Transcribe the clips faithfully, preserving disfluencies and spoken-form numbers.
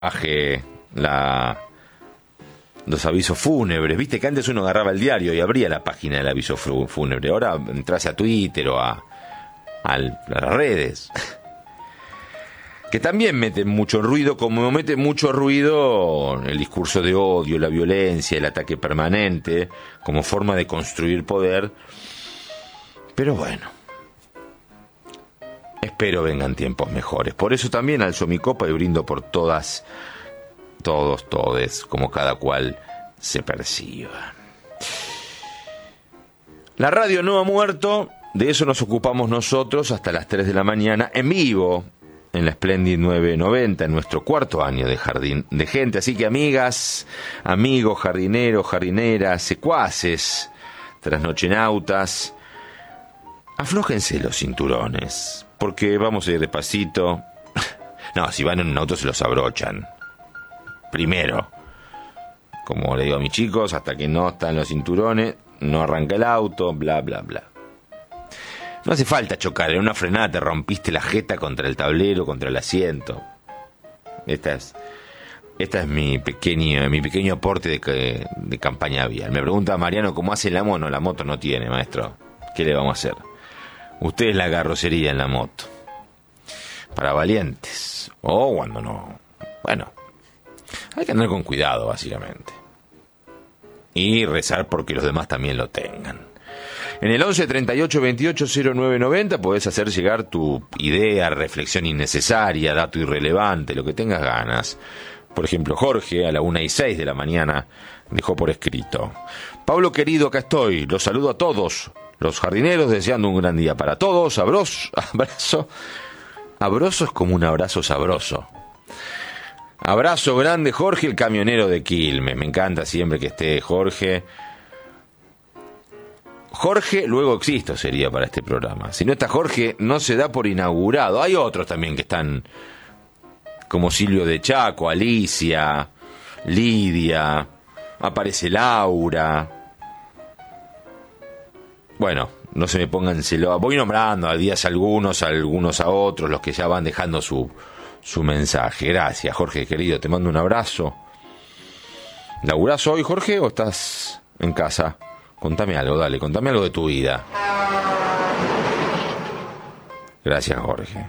Baje la, los avisos fúnebres. Viste que antes uno agarraba el diario y abría la página del aviso fúnebre. Ahora entras a Twitter o a, a, a las redes. Que también meten mucho ruido, como mete mucho ruido el discurso de odio, la violencia, el ataque permanente, como forma de construir poder. Pero bueno, espero vengan tiempos mejores. Por eso también alzo mi copa y brindo por todas, todos, todes, como cada cual se perciba. La radio no ha muerto, de eso nos ocupamos nosotros hasta las tres de la mañana, en vivo, en la Splendid nueve noventa, en nuestro cuarto año de Jardín de Gente. Así que amigas, amigos, jardineros, jardineras, secuaces, trasnochenautas, aflójense los cinturones, porque vamos a ir despacito. No, si van en un auto se los abrochan. Primero, como le digo a mis chicos, hasta que no están los cinturones, no arranca el auto, bla, bla, bla. No hace falta chocar, en una frenada te rompiste la jeta contra el tablero, contra el asiento. Esta es, esta es mi pequeño, mi pequeño aporte de, de campaña vial. Me pregunta Mariano cómo hace la moto. La moto no tiene, maestro. ¿Qué le vamos a hacer? Usted es la carrocería en la moto. Para valientes. O cuando no. Bueno, hay que andar con cuidado, básicamente. Y rezar porque los demás también lo tengan. En el once treinta y ocho veintiocho cero nueve noventa podés hacer llegar tu idea, reflexión innecesaria, dato irrelevante, lo que tengas ganas. Por ejemplo, Jorge, a la una y seis de la mañana, dejó por escrito: Pablo querido, acá estoy, los saludo a todos, los jardineros, deseando un gran día para todos. Abrazo, abrazo, abrazo es como un abrazo sabroso. Abrazo grande, Jorge, el camionero de Quilmes. Me encanta siempre que esté Jorge. Jorge, luego existo sería para este programa. Si no está Jorge, no se da por inaugurado. Hay otros también que están, como Silvio de Chaco, Alicia, Lidia, aparece Laura. Bueno, no se me pongan celos. Voy nombrando a días algunos, a algunos a otros, los que ya van dejando su, su mensaje. Gracias, Jorge, querido, te mando un abrazo. ¿Laburás hoy, Jorge, o estás en casa? Contame algo, dale, contame algo de tu vida. Gracias, Jorge.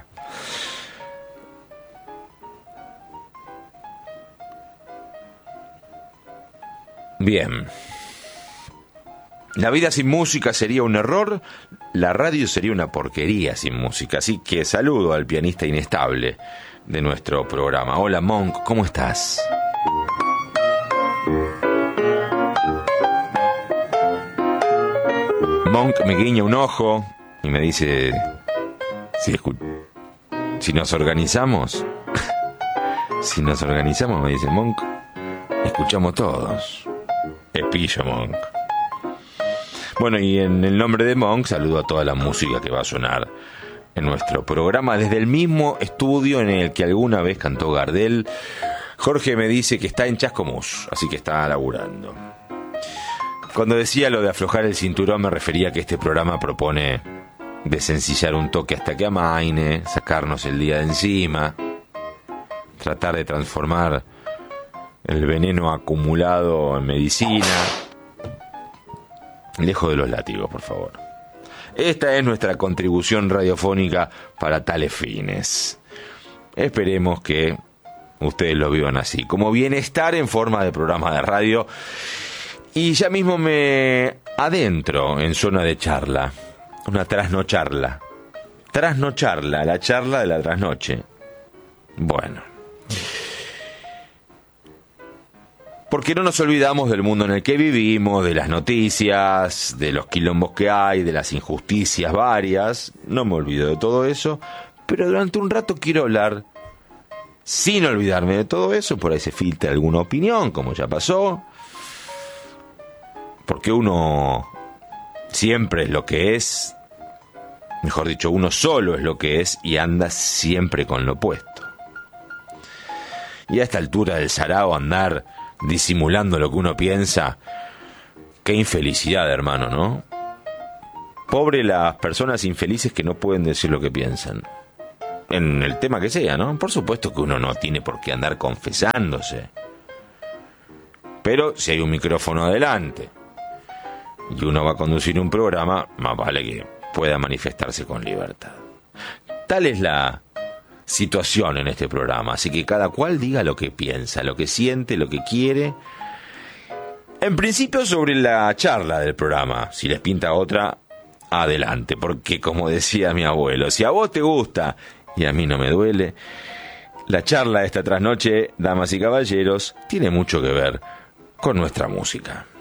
Bien. La vida sin música sería un error, la radio sería una porquería sin música. Así que saludo al pianista inestable de nuestro programa. Hola, Monk, ¿cómo estás? Monk me guiña un ojo y me dice: si, escu- si nos organizamos, si nos organizamos, me dice Monk, escuchamos todos. Es pillo, Monk. Bueno, y en el nombre de Monk saludo a toda la música que va a sonar en nuestro programa desde el mismo estudio en el que alguna vez cantó Gardel. Jorge me dice que está en Chascomús, así que está laburando. Cuando decía lo de aflojar el cinturón me refería a que este programa propone desencillar un toque hasta que amaine, sacarnos el día de encima, tratar de transformar el veneno acumulado en medicina. Lejos de los látigos, por favor. Esta es nuestra contribución radiofónica para tales fines. Esperemos que ustedes lo vivan así, como bienestar en forma de programa de radio. Y ya mismo me adentro en zona de charla, una trasnocharla. Trasnocharla, la charla de la trasnoche. Bueno. Porque no nos olvidamos del mundo en el que vivimos, de las noticias, de los quilombos que hay, de las injusticias varias. No me olvido de todo eso, pero durante un rato quiero hablar, sin olvidarme de todo eso, por ahí se filtra alguna opinión, como ya pasó. Porque uno siempre es lo que es, mejor dicho, uno solo es lo que es y anda siempre con lo opuesto. Y a esta altura del sarao andar disimulando lo que uno piensa, qué infelicidad, hermano, ¿no? Pobre las personas infelices que no pueden decir lo que piensan. en el tema que sea, ¿no? Por supuesto que uno no tiene por qué andar confesándose. Pero si hay un micrófono adelante y uno va a conducir un programa, más vale que pueda manifestarse con libertad. Tal es la situación en este programa, así que cada cual diga lo que piensa, lo que siente, lo que quiere. En principio sobre la charla del programa, si les pinta otra, adelante, porque como decía mi abuelo, si a vos te gusta y a mí no me duele, la charla de esta trasnoche, damas y caballeros, tiene mucho que ver con nuestra música.